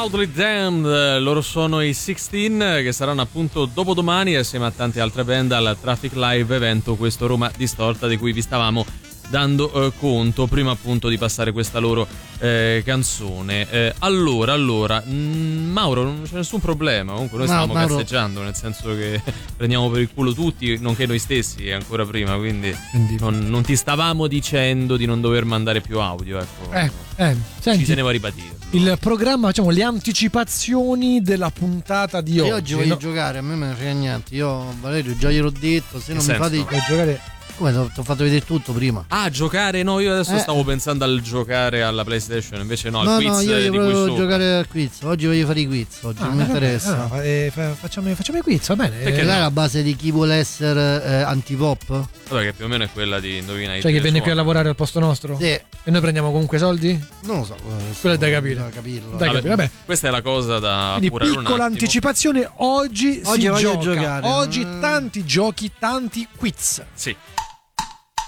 Proudly Damned, loro sono i 16 che saranno appunto dopodomani assieme a tante altre band al Traffic Live evento, questo Roma Distorta di cui vi stavamo dando conto prima appunto di passare questa loro canzone. Allora Mauro, non c'è nessun problema, comunque noi stavamo cazzeggiando, nel senso che prendiamo per il culo tutti, nonché noi stessi ancora prima, quindi non ti stavamo dicendo di non dover mandare più audio, ecco. Senti, ci tenevo a ribadire il programma, facciamo le anticipazioni della puntata di oggi. Io oggi voglio giocare, a me me ne frega niente, io Valerio già gliel'ho detto, se non mi fate giocare. Come ti ho fatto vedere tutto prima? Ah, giocare? No, io adesso stavo pensando al giocare alla PlayStation, invece no, al quiz. No, io di volevo giocare al quiz. Oggi voglio fare i quiz, oggi non mi interessa. Facciamo i quiz, va bene. Perché è la base di chi vuole essere antipop? Vabbè, che più o meno è quella di Indovina i Cioè che viene qui a lavorare al posto nostro? Sì. E noi prendiamo comunque soldi? Non lo so. Quello è da capire. Da capirlo. Vabbè. Questa è la cosa da Quindi curare un attimo. piccola anticipazione, oggi si voglio gioca. giocare. Oggi tanti giochi, tanti quiz. Sì.